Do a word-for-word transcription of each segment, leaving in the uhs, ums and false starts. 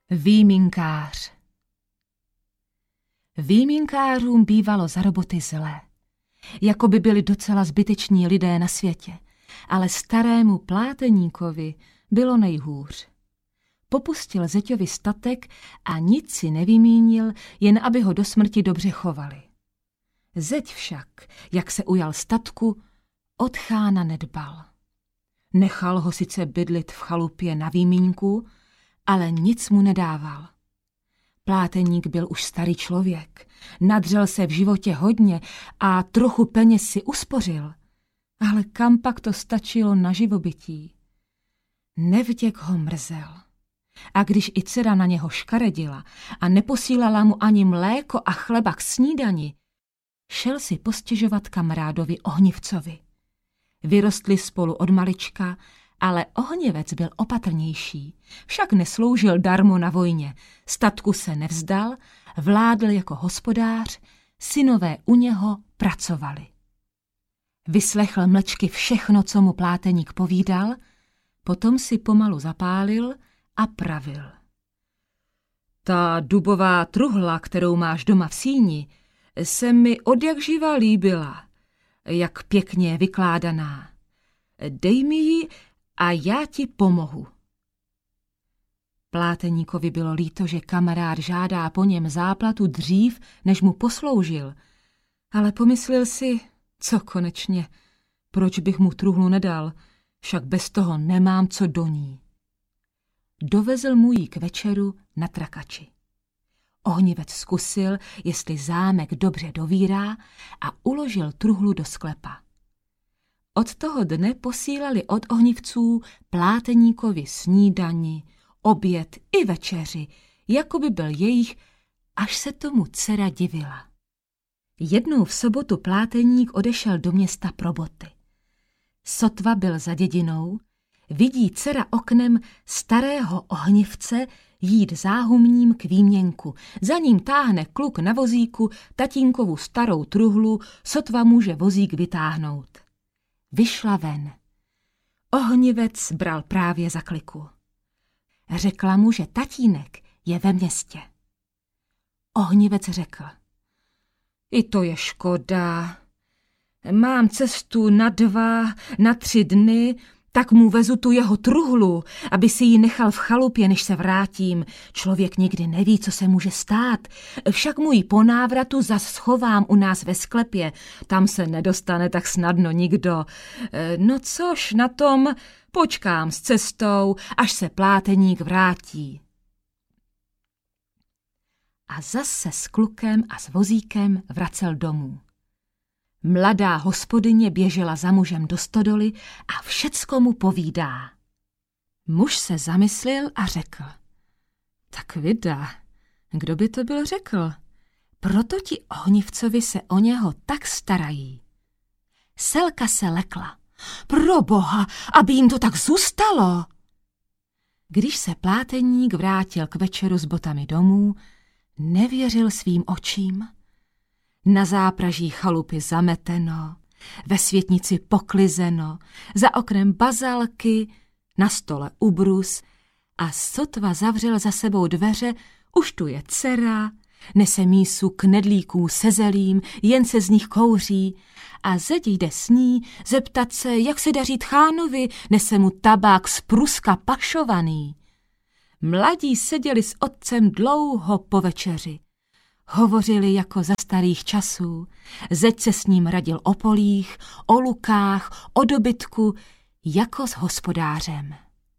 Výjimkář. Výjimkářům bývalo za roboty zlé. Jako by byli docela zbyteční lidé na světě, ale starému pláteníkovi bylo nejhůř. Popustil zeťovi statek a nic si nevymínil, jen aby ho do smrti dobře chovali. Zeď však, jak se ujal statku, od chána nedbal. Nechal ho sice bydlit v chalupě na výmínku, ale nic mu nedával. Pláteník byl už starý člověk, nadřel se v životě hodně a trochu peněz si uspořil, ale kam pak to stačilo na živobytí? Nevděk ho mrzel. A když i dcera na něho škaredila a neposílala mu ani mléko a chleba k snídani, šel si postěžovat kamarádovi Ohnivcovi. Vyrostli spolu od malička, ale Ohnivec byl opatrnější, však nesloužil darmo na vojně, statku se nevzdal, vládl jako hospodář, synové u něho pracovali. Vyslechl mlčky všechno, co mu pláteník povídal, potom si pomalu zapálil a pravil. Ta dubová truhla, kterou máš doma v síni, se mi odjakživa líbila, jak pěkně vykládaná. Dej mi ji a já ti pomohu. Pláteníkovi bylo líto, že kamarád žádá po něm záplatu dřív, než mu posloužil, ale pomyslel si, co konečně, proč bych mu truhlu nedal, však bez toho nemám co do ní. Dovezl mu ji k večeru na trakači. Ohnivec zkusil, jestli zámek dobře dovírá, a uložil truhlu do sklepa. Od toho dne posílali od Ohnivců pláteníkovi snídani, oběd i večeři, jako by byl jejich, až se tomu dcera divila. Jednou v sobotu pláteník odešel do města pro boty. Sotva byl za dědinou, vidí dcera oknem starého Ohnivce jít záhumním k výměnku. Za ním táhne kluk na vozíku tatínkovu starou truhlu, sotva může vozík vytáhnout. Vyšla ven. Ohnivec bral právě za kliku. Řekla mu, že tatínek je ve městě. Ohnivec řekl. I to je škoda. Mám cestu na dva, na tři dny, tak mu vezu tu jeho truhlu, aby si ji nechal v chalupě, než se vrátím. Člověk nikdy neví, co se může stát. Však mu ji po návratu zas schovám u nás ve sklepě. Tam se nedostane tak snadno nikdo. No což na tom, počkám s cestou, až se pláteník vrátí. A zase s klukem a s vozíkem vracel domů. Mladá hospodyně běžela za mužem do stodoly a všecko mu povídá. Muž se zamyslel a řekl. Tak vida, kdo by to byl řekl? Proto ti Ohnivcovi se o něho tak starají. Selka se lekla. Proboha, aby jim to tak zůstalo. Když se pláteník vrátil k večeru s botami domů, nevěřil svým očím. Na zápraží chalupy zameteno, ve světnici poklizeno, za oknem bazalky, na stole ubrus a sotva zavřel za sebou dveře, už tu je dcera, nese mísu knedlíků se zelím, jen se z nich kouří a zeď jde s ní zeptat se, jak se daří tchánovi, nese mu tabák z Pruska pašovaný. Mladí seděli s otcem dlouho po večeři. Hovořili jako za starých časů, zeď se s ním radil o polích, o lukách, o dobytku, jako s hospodářem.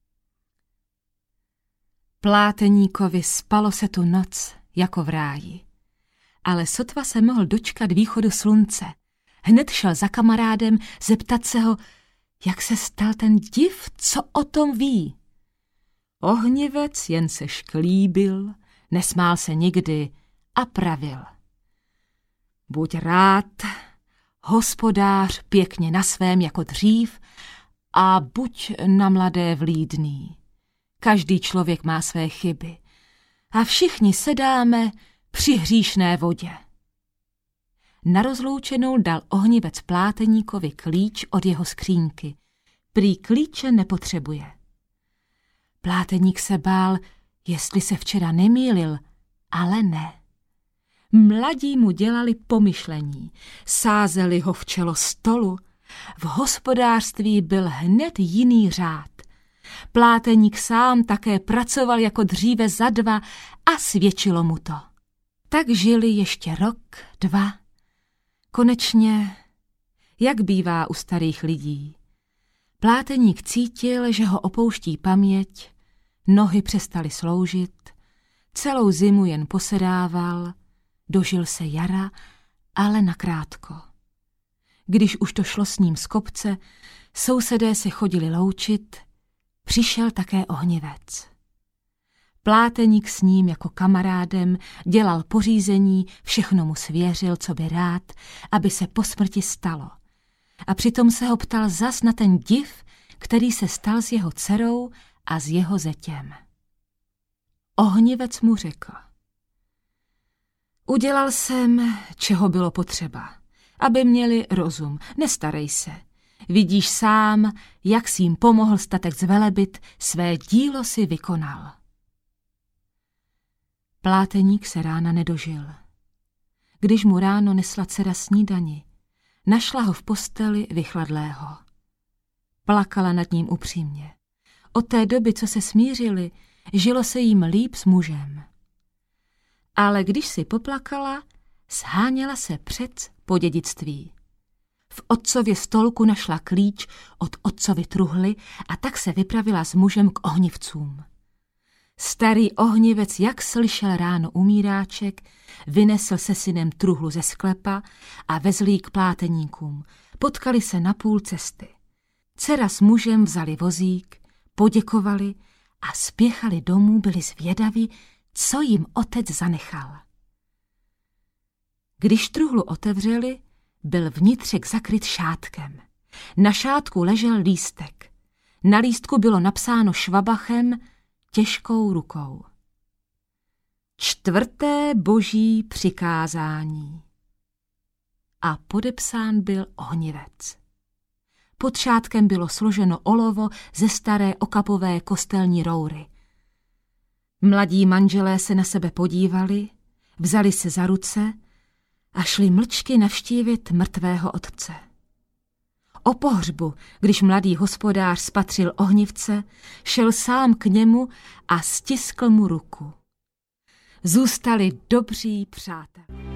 Pláteníkovi spalo se tu noc jako v ráji, ale sotva se mohl dočkat východu slunce. Hned šel za kamarádem zeptat se ho, jak se stal ten div, co o tom ví. Ohnivec jen se šklíbil, nesmál se nikdy, a pravil. Buď rád, hospodář pěkně na svém jako dřív a buď na mladé vlídný. Každý člověk má své chyby a všichni sedáme při hříšné vodě. Na rozloučenou dal Ohnivec pláteníkovi klíč od jeho skřínky. Prý klíče nepotřebuje. Pláteník se bál, jestli se včera nemýlil, ale ne. Mladí mu dělali pomyšlení, sázeli ho v čelo stolu, v hospodářství byl hned jiný řád. Pláteník sám také pracoval jako dříve za dva a svědčilo mu to. Tak žili ještě rok, dva. Konečně, jak bývá u starých lidí, pláteník cítil, že ho opouští paměť, nohy přestaly sloužit, celou zimu jen posedával, dožil se jara, ale nakrátko. Když už to šlo s ním z kopce, sousedé se chodili loučit, přišel také ohnivec. Pláteník s ním jako kamarádem dělal pořízení, všechno mu svěřil, co by rád, aby se po smrti stalo. A přitom se ho ptal zas na ten div, který se stal s jeho dcerou a s jeho zetěm. Ohnivec mu řekl: udělal jsem, čeho bylo potřeba, aby měli rozum, nestarej se. Vidíš sám, jak jsi jim pomohl statek zvelebit, své dílo si vykonal. Pláteník se rána nedožil. Když mu ráno nesla dcera snídani, našla ho v posteli vychladlého. Plakala nad ním upřímně. Od té doby, co se smířili, žilo se jim líp s mužem. Ale když si poplakala, sháněla se přec po dědictví. V otcově stolku našla klíč od otcovy truhly a tak se vypravila s mužem k ohnivcům. Starý ohnivec, jak slyšel ráno umíráček, vynesl se synem truhlu ze sklepa a vezl ji k pláteníkům. Potkali se na půl cesty. Dcera s mužem vzali vozík, poděkovali a spěchali domů, byli zvědaví, co jim otec zanechal. Když truhlu otevřeli, byl vnitřek zakryt šátkem. Na šátku ležel lístek. Na lístku bylo napsáno švabachem, těžkou rukou: čtvrté boží přikázání. A podepsán byl ohnivec. Pod šátkem bylo složeno olovo ze staré okapové kostelní roury. Mladí manželé se na sebe podívali, vzali se za ruce a šli mlčky navštívit mrtvého otce. O pohřbu, když mladý hospodář spatřil ohnivce, šel sám k němu a stiskl mu ruku. Zůstali dobří přátelé.